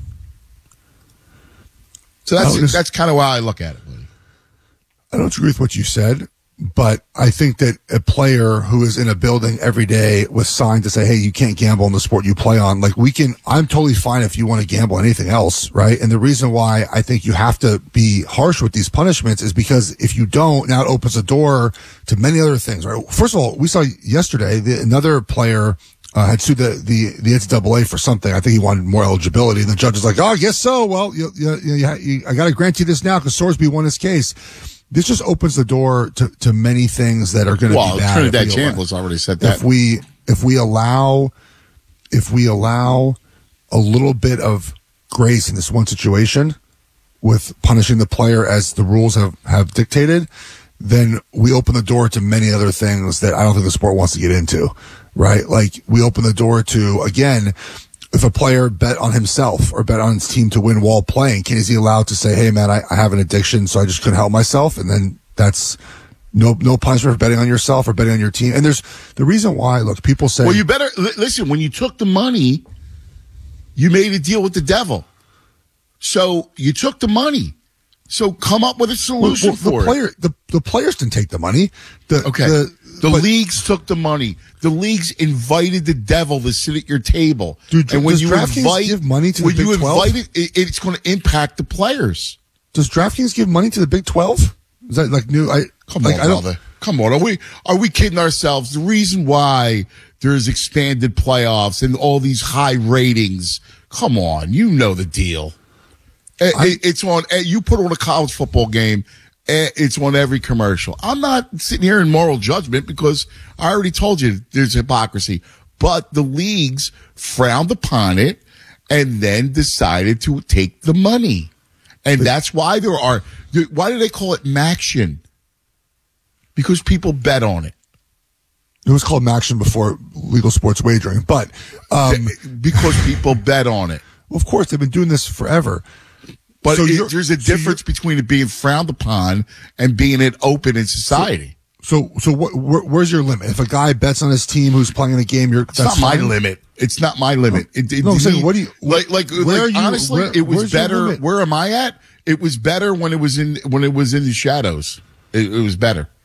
So that's kind of how I look at it, buddy. I don't agree with what you said, but I think that a player who is in a building every day with signs to say, hey, you can't gamble in the sport you play on, I'm totally fine if you want to gamble anything else, right? And the reason why I think you have to be harsh with these punishments is because if you don't, now it opens a door to many other things, right? First of all, we saw yesterday another player had sued the NCAA for something. I think he wanted more eligibility, and the judge was like, oh, I guess so. Well, I got to grant you this now because Sorsby won his case. This just opens the door to many things that are going to be bad. Trinidad Chambliss already said that. If we allow a little bit of grace in this one situation with punishing the player as the rules have dictated, then we open the door to many other things that I don't think the sport wants to get into, right? Like we open the door to, again, if a player bet on himself or bet on his team to win while playing, is he allowed to say, hey man, I have an addiction, so I just couldn't help myself? And then that's no punishment for betting on yourself or betting on your team. And there's the reason why, look, people say, well, you better listen, when you took the money, you made a deal with the devil. So you took the money. So come up with a solution for it. The players didn't take the money. The leagues took the money. The leagues invited the devil to sit at your table. Dude, and when you give money to the Big 12? It's going to impact the players. Does DraftKings give money to the Big 12? Is that like new? Come on, brother. Come on. Are we kidding ourselves? The reason why there's expanded playoffs and all these high ratings. Come on, you know the deal. It's on. You put on a college football game. It's on every commercial. I'm not sitting here in moral judgment because I already told you there's hypocrisy. But the leagues frowned upon it and then decided to take the money. And that's why why do they call it Maction? Because people bet on it. It was called Maction before legal sports wagering, but because people bet on it. Well, of course, they've been doing this forever. But there's a difference between it being frowned upon and being it open in society. So where's your limit? If a guy bets on his team who's playing in a game, it's not my limit. It's not my limit. No, I'm saying, what do you honestly? It was better. Where am I at? It was better when it was in the shadows. It was better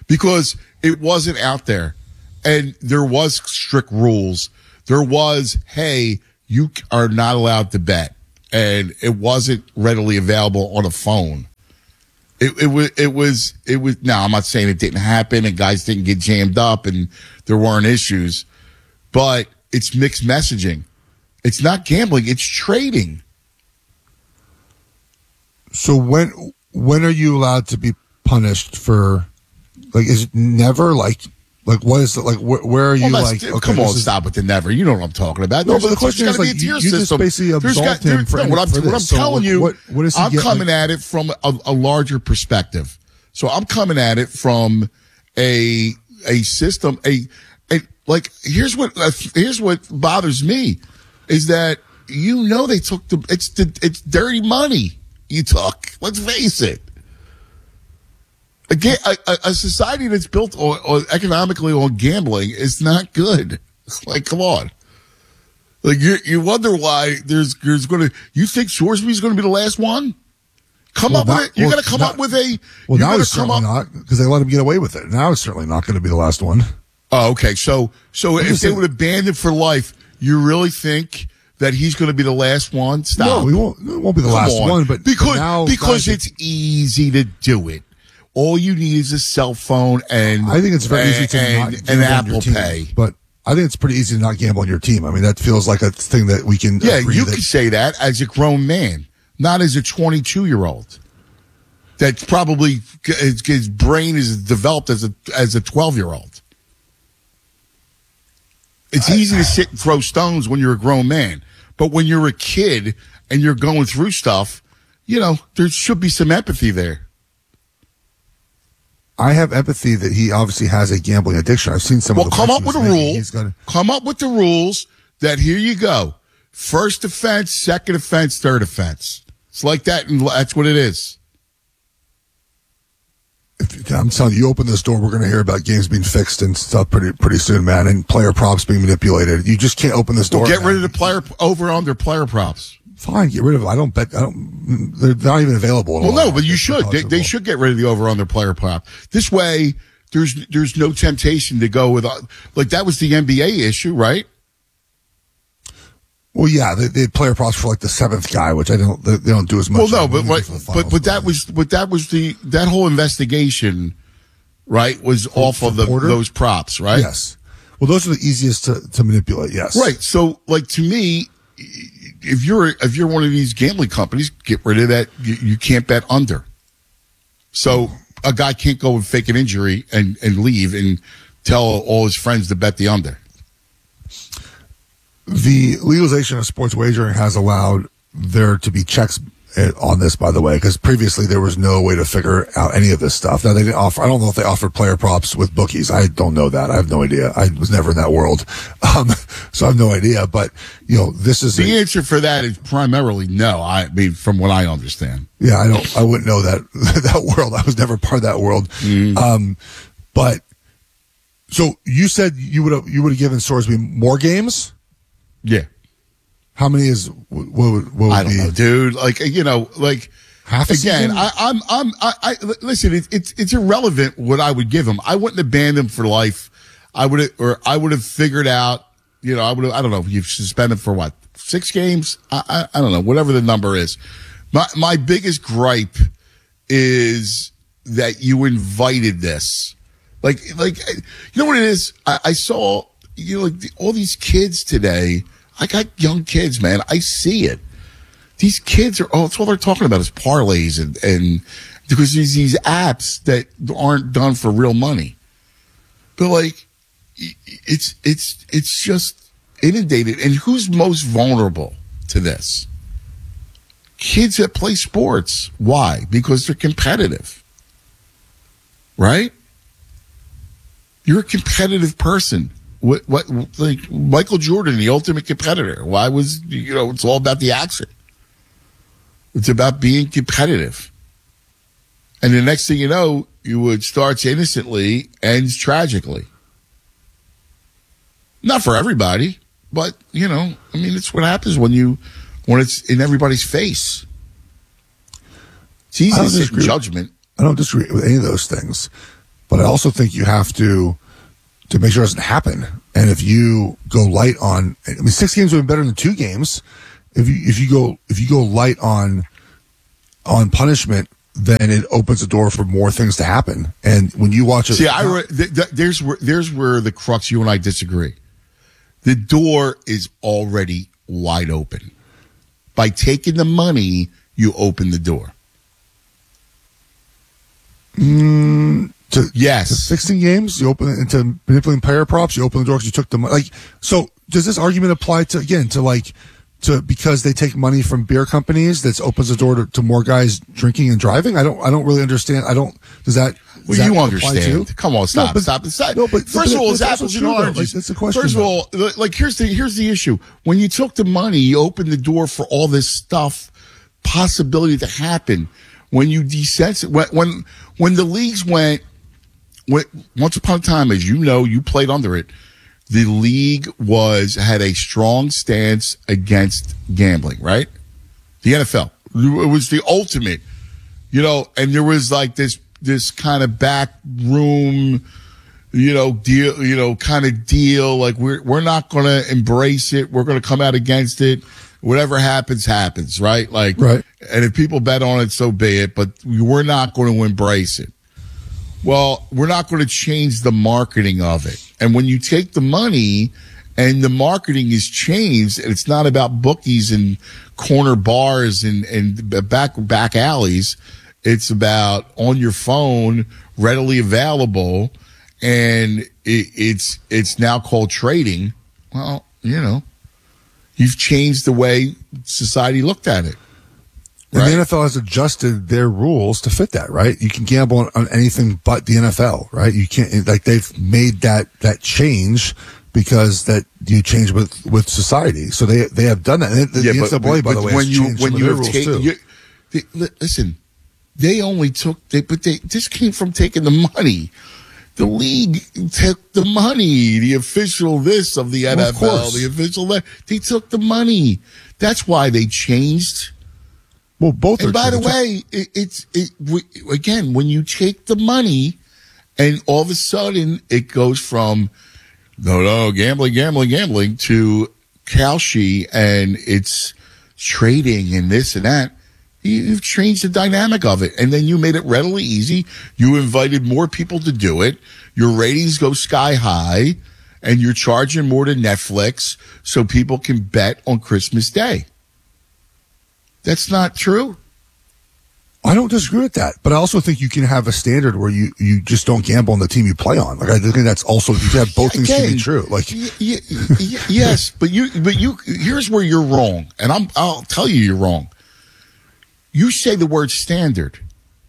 because it wasn't out there. And there was strict rules. There was, hey, you are not allowed to bet. And it wasn't readily available on a phone. It was, now I'm not saying it didn't happen and guys didn't get jammed up and there weren't issues, but it's mixed messaging. It's not gambling, it's trading. So when are you allowed to be punished for, like, is it never, like what is it, like, where are you, like, okay, come on, stop with the never. You know what I'm talking about. No, but the question is, like, you just basically absolved him for what I'm telling you, what is he I'm coming at it from a larger perspective. So I'm coming at it from a system, like, here's what bothers me is that, they took it's dirty money you took. Let's face it. Again, a society that's built on economically on gambling is not good. It's like, come on. Like, you wonder why there's going to, you think Shoresby's going to be the last one? You got to come up with a, well, now it's certainly not, because they let him get away with it. Now it's certainly not going to be the last one. Oh, okay. So if they would have banned him for life, you really think that he's going to be the last one? Stop. No, it won't be the last one, but because it's easy to do it. All you need is a cell phone and I think it's very easy to not gamble Apple on your Pay. Team, but I think it's pretty easy to not gamble on your team. I mean, that feels like a thing that we can. Yeah, you can say that as a grown man, not as a 22-year-old. That's probably his brain is developed as a 12-year-old. It's easy to sit and throw stones when you're a grown man, but when you're a kid and you're going through stuff, there should be some empathy there. I have empathy that he obviously has a gambling addiction. I've seen some of the come up with a rule. Come up with the rules that here you go. First offense, second offense, third offense. It's like that, and that's what it is. I'm telling you, open this door, we're going to hear about games being fixed and stuff pretty soon, man, and player props being manipulated. You just can't open this door. Get rid of the player over-under player props. Fine, get rid of it. I don't bet. They're not even available. Well, no, but you should. They should get rid of the over-under player prop. This way, there's no temptation to go with, like, that was the NBA issue, right? Well, yeah, they had player props for like the seventh guy, which they don't do as much. Well, no, but that whole investigation, right, was off of those props, right? Yes. Well, those are the easiest to manipulate. Yes. Right. So, like, to me, if you're one of these gambling companies, get rid of that. You can't bet under. So a guy can't go and fake an injury and leave and tell all his friends to bet the under. The legalization of sports wagering has allowed there to be checks on this, by the way, because previously there was no way to figure out any of this stuff. Now, they didn't offer, I don't know if they offered player props with bookies. I don't know that. I have no idea. I was never in that world. So I have no idea, but this is the answer for that is primarily no. I mean, from what I understand. Yeah, I wouldn't know that world. I was never part of that world. But so you said you would have given Sorsby more games? Yeah. How many is what would I don't know, dude. Like half a again. season? I listen. It's irrelevant what I would give him. I wouldn't have banned him for life. I would have figured out. I don't know. You've suspended for what, 6 games? I don't know. Whatever the number is. My biggest gripe is that you invited this. Like you know what it is. I saw all these kids today. I got young kids, man. I see it. These kids that's all they're talking about is parlays and because there's these apps that aren't done for real money. But like, it's just inundated. And who's most vulnerable to this? Kids that play sports. Why? Because they're competitive. Right? You're a competitive person. What like Michael Jordan, the ultimate competitor. Why was, it's all about the action. It's about being competitive. And the next thing you know, it starts innocently, ends tragically. Not for everybody, but, it's what happens when it's in everybody's face. It's easy to sit in judgment. I don't disagree with any of those things. but I also think you have to make sure it doesn't happen. And if you go light on, 6 games would be better than 2 games. If you go light on punishment, then it opens the door for more things to happen. And when you watch it, there's where the crux. You and I disagree. The door is already wide open. By taking the money, you open the door. Yes. To fixing games, you open it into manipulating player props. You open the door because you took the money. So does this argument apply to because they take money from beer companies? That opens the door to more guys drinking and driving. I don't really understand. Does that? Well, you understand. Come on, stop. No, but first of all, it's apples and oranges. That's the question. First of all, here's the issue. When you took the money, you opened the door for all this stuff, possibility to happen. When you when the leagues went, once upon a time, as you know, you played under it. The league had a strong stance against gambling, right? The NFL. It was the ultimate, and there was like this kind of back room, deal, kind of deal. Like we're not going to embrace it. We're going to come out against it. Whatever happens, happens, right? Right. And if people bet on it, so be it. But we're not going to embrace it. Well, we're not going to change the marketing of it. And when you take the money and the marketing is changed, and it's not about bookies and corner bars and back alleys, it's about on your phone, readily available, and it's now called trading. Well, you've changed the way society looked at it. And the NFL has adjusted their rules to fit that, right? You can gamble on anything but the NFL, right? You can't, they've made that change because that you change with society. So they have done that. And the NCAA, by the way, has changed some of their rules too. Listen, they only this came from taking the money. The league took the money, the official this of the NFL, the official that. They took the money. That's why they changed. Well, both. And by the way, again, when you take the money, and all of a sudden it goes from gambling to Kalshi, and it's trading and this and that. You've changed the dynamic of it, and then you made it readily easy. You invited more people to do it. Your ratings go sky high, and you're charging more to Netflix so people can bet on Christmas Day. That's not true. I don't disagree with that, but I also think you can have a standard where you just don't gamble on the team you play on. Like I think that's also, you can have both things can be true. Like yes, but you here's where you're wrong, and I'll tell you you're wrong. You say the word standard.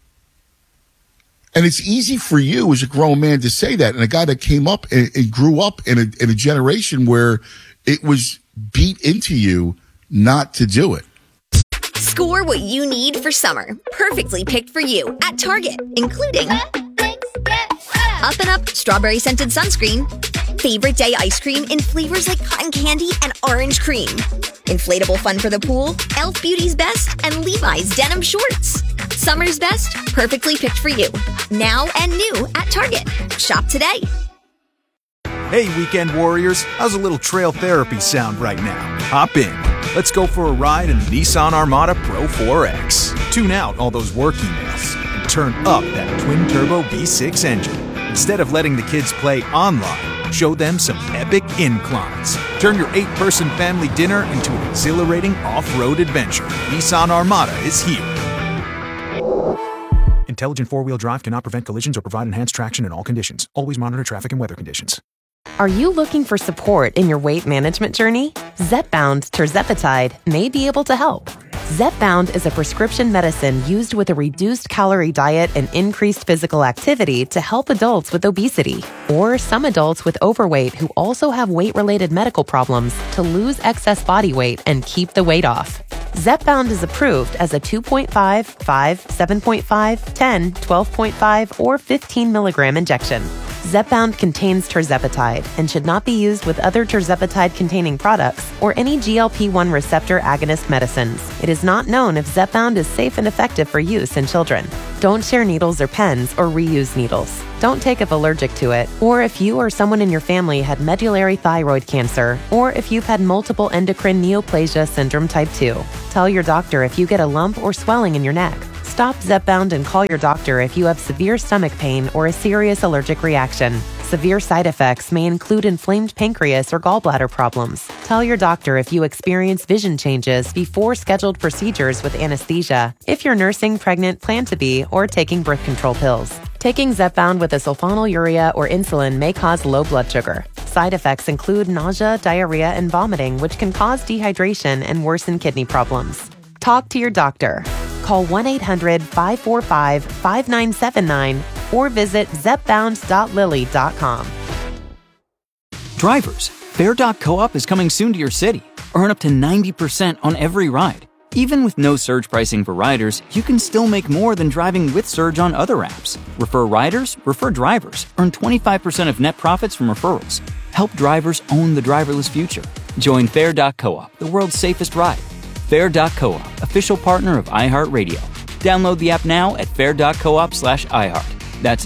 And it's easy for you as a grown man to say that. And a guy that came up and grew up in a generation where it was beat into you not to do it. Score what you need for summer. Perfectly picked for you at Target, including Up and Up strawberry scented sunscreen, favorite day ice cream in flavors like cotton candy and orange cream, inflatable fun for the pool, Elf Beauty's Best, and Levi's denim shorts. Summer's best, perfectly picked for you. Now and new at Target. Shop today. Hey, weekend warriors, how's a little trail therapy sound right now? Hop in. Let's go for a ride in the Nissan Armada Pro 4X. Tune out all those work emails and turn up that twin-turbo V6 engine. Instead of letting the kids play online, show them some epic inclines. Turn your 8-person family dinner into an exhilarating off-road adventure. Nissan Armada is here. Intelligent four-wheel drive cannot prevent collisions or provide enhanced traction in all conditions. Always monitor traffic and weather conditions. Are you looking for support in your weight management journey? Zepbound tirzepatide may be able to help. Zepbound is a prescription medicine used with a reduced calorie diet and increased physical activity to help adults with obesity or some adults with overweight who also have weight-related medical problems to lose excess body weight and keep the weight off. Zepbound is approved as a 2.5, 5, 7.5, 10, 12.5, or 15 milligram injection. Zepbound contains tirzepatide and should not be used with other tirzepatide-containing products or any GLP-1 receptor agonist medicines. It is not known if Zepbound is safe and effective for use in children. Don't share needles or pens or reuse needles. Don't take if allergic to it, or if you or someone in your family had medullary thyroid cancer, or if you've had multiple endocrine neoplasia syndrome type 2. Tell your doctor if you get a lump or swelling in your neck. Stop Zepbound and call your doctor if you have severe stomach pain or a serious allergic reaction. Severe side effects may include inflamed pancreas or gallbladder problems. Tell your doctor if you experience vision changes before scheduled procedures with anesthesia, if you're nursing, pregnant, plan to be, or taking birth control pills. Taking Zepbound with a sulfonylurea or insulin may cause low blood sugar. Side effects include nausea, diarrhea, and vomiting, which can cause dehydration and worsen kidney problems. Talk to your doctor. Call 1-800-545-5979 or visit zepbound.lilly.com. Drivers, Fair.coop is coming soon to your city. Earn up to 90% on every ride. Even with no surge pricing for riders, you can still make more than driving with Surge on other apps. Refer riders, refer drivers. Earn 25% of net profits from referrals. Help drivers own the driverless future. Join Fair.coop, the world's safest ride. Fair.coop, official partner of iHeartRadio. Download the app now at fair.coop/iHeart. That's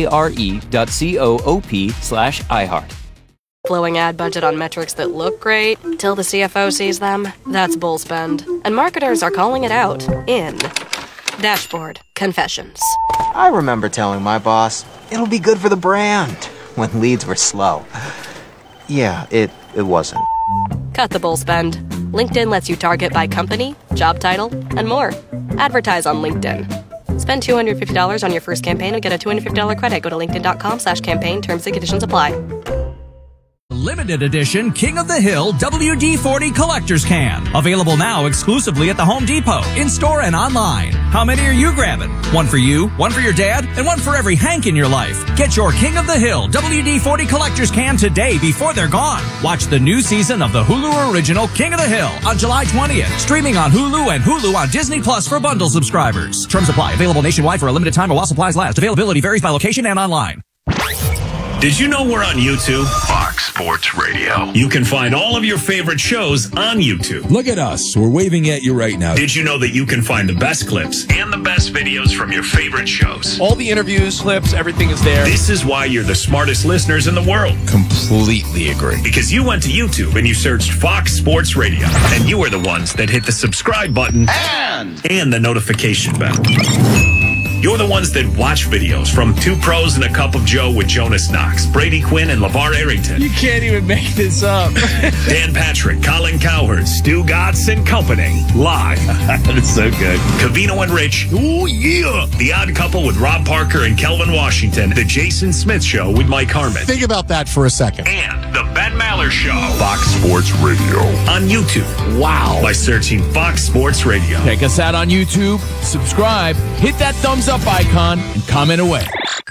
FARE.coop/iHeart. Blowing ad budget on metrics that look great till the CFO sees them? That's bull spend. And marketers are calling it out in Dashboard Confessions. I remember telling my boss, it'll be good for the brand, when leads were slow. Yeah, it wasn't. Cut the bull spend. LinkedIn lets you target by company, job title, and more. Advertise on LinkedIn. Spend $250 on your first campaign and get a $250 credit. Go to linkedin.com/campaign. Terms and conditions apply. Limited edition King of the Hill WD-40 Collector's Can. Available now exclusively at the Home Depot, in-store and online. How many are you grabbing? One for you, one for your dad, and one for every Hank in your life. Get your King of the Hill WD-40 Collector's Can today before they're gone. Watch the new season of the Hulu original King of the Hill on July 20th. Streaming on Hulu and Hulu on Disney Plus for bundle subscribers. Terms apply. Available nationwide for a limited time while supplies last. Availability varies by location and online. Did you know we're on YouTube? Fox Sports Radio. You can find all of your favorite shows on YouTube. Look at us. We're waving at you right now. Did you know that you can find the best clips and the best videos from your favorite shows? All the interviews, clips, everything is there. This is why you're the smartest listeners in the world. Completely agree. Because you went to YouTube and you searched Fox Sports Radio. And you were the ones that hit the subscribe button and the notification bell. You're the ones that watch videos from Two Pros and a Cup of Joe with Jonas Knox, Brady Quinn, and LeVar Arrington. You can't even make this up. Dan Patrick, Colin Cowherd, Stu Gatz and Company. Live. That's so good. Covino and Rich. Oh, yeah. The Odd Couple with Rob Parker and Kelvin Washington. The Jason Smith Show with Mike Harmon. Think about that for a second. And The Ben Maller Show. Fox Sports Radio. On YouTube. Wow. By searching Fox Sports Radio. Check us out on YouTube. Subscribe. Hit that thumbs up icon and comment away.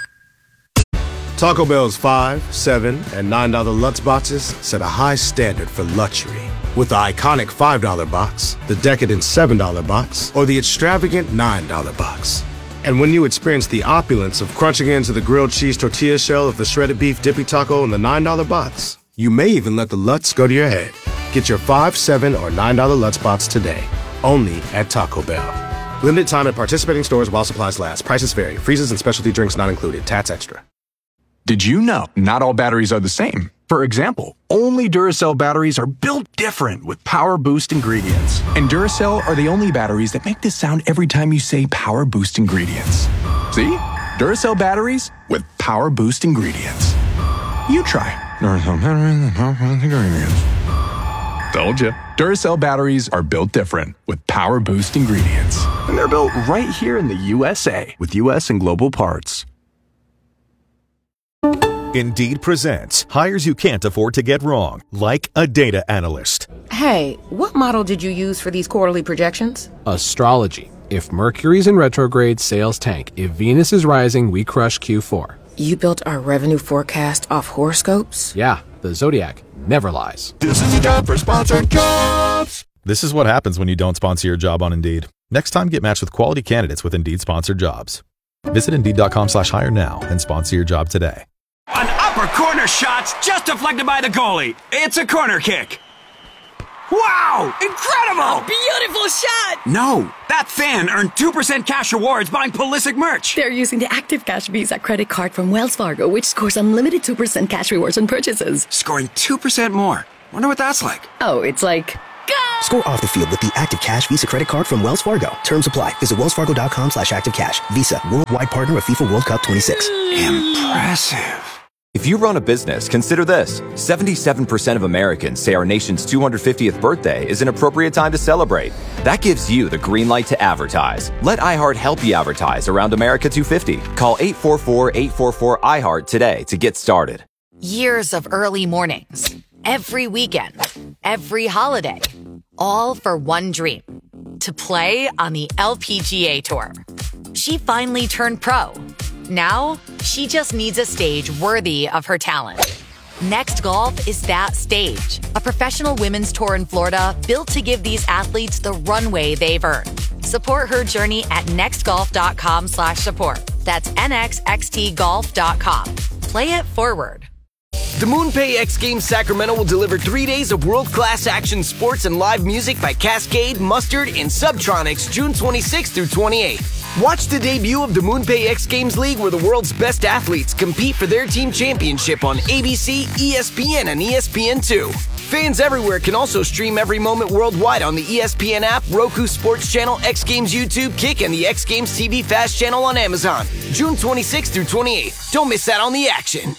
Taco Bell's $5, $7, and $9 Lutz boxes set a high standard for luxury. With the iconic $5 box, the decadent $7 box, or the extravagant $9 box. And when you experience the opulence of crunching into the grilled cheese tortilla shell of the shredded beef dippy taco in the $9 box, you may even let the Lutz go to your head. Get your $5, $7, or $9 Lutz box today, only at Taco Bell. Limited time at participating stores while supplies last. Prices vary. Freezes and specialty drinks not included. Tats extra. Did you know not all batteries are the same? For example, only Duracell batteries are built different with Power Boost ingredients. And Duracell are the only batteries that make this sound every time you say Power Boost ingredients. See? Duracell batteries with Power Boost ingredients. You try. Duracell batteries with Power Boost ingredients. Told you. Duracell batteries are built different with Power Boost ingredients. And they're built right here in the USA with US and global parts. Indeed presents hires you can't afford to get wrong, like a data analyst. Hey, what model did you use for these quarterly projections? Astrology. If Mercury's in retrograde, sales tank. If Venus is rising, we crush Q4. You built our revenue forecast off horoscopes? Yeah, the Zodiac never lies. This is a job for sponsored jobs. This is what happens when you don't sponsor your job on Indeed. Next time, get matched with quality candidates with Indeed sponsored jobs. Visit Indeed.com/hire now and sponsor your job today. An upper corner shot's just deflected by the goalie. It's a corner kick. Wow! Incredible! Beautiful shot! No, that fan earned 2% cash rewards buying Pulisic merch. They're using the Active Cash Visa credit card from Wells Fargo, which scores unlimited 2% cash rewards on purchases. Scoring 2% more. Wonder what that's like. Oh, it's like... Go! Score off the field with the Active Cash Visa credit card from Wells Fargo. Terms apply. Visit wellsfargo.com/activecash. Visa, worldwide partner of FIFA World Cup 26. Impressive. If you run a business, consider this. 77% of Americans say our nation's 250th birthday is an appropriate time to celebrate. That gives you the green light to advertise. Let iHeart help you advertise around America 250. Call 844-844-iHeart today to get started. Years of early mornings, every weekend, every holiday, all for one dream, to play on the LPGA Tour. She finally turned pro. Now, she just needs a stage worthy of her talent. Next Golf is that stage, a professional women's tour in Florida built to give these athletes the runway they've earned. Support her journey at nextgolf.com/support. That's nxxtgolf.com. Play it forward. The MoonPay X Games Sacramento will deliver 3 days of world-class action sports and live music by Cascade, Mustard, and Subtronics June 26th through 28th. Watch the debut of the MoonPay X Games League, where the world's best athletes compete for their team championship on ABC, ESPN, and ESPN2. Fans everywhere can also stream every moment worldwide on the ESPN app, Roku Sports Channel, X Games YouTube, Kick, and the X Games TV Fast channel on Amazon. June 26th through 28th. Don't miss out on the action.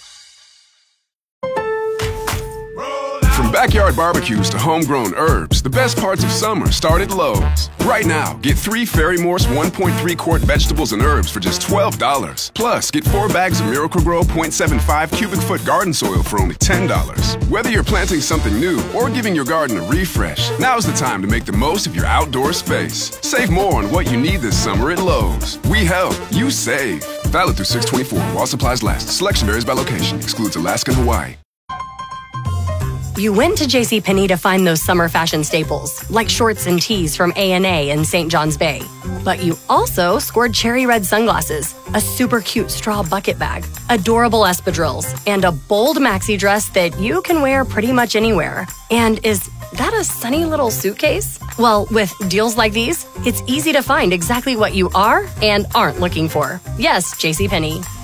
From backyard barbecues to homegrown herbs, the best parts of summer start at Lowe's. Right now, get 3 Ferry-Morse 1.3-quart vegetables and herbs for just $12. Plus, get 4 bags of Miracle-Gro 0.75 cubic foot garden soil for only $10. Whether you're planting something new or giving your garden a refresh, now's the time to make the most of your outdoor space. Save more on what you need this summer at Lowe's. We help, you save. Valid through 6/24 while supplies last. Selection varies by location. Excludes Alaska and Hawaii. You went to JCPenney to find those summer fashion staples, like shorts and tees from A&A and St. John's Bay. But you also scored cherry red sunglasses, a super cute straw bucket bag, adorable espadrilles, and a bold maxi dress that you can wear pretty much anywhere. And is that a sunny little suitcase? Well, with deals like these, it's easy to find exactly what you are and aren't looking for. Yes, JCPenney.